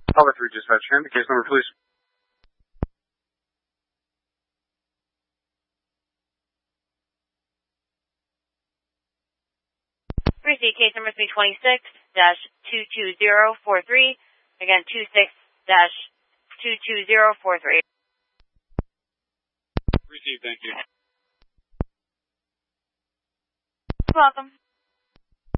Alpha 3 dispatch, hand the case number, please. Receive case number 326-22043. Again, 26-22043. Receive, thank you. You're welcome.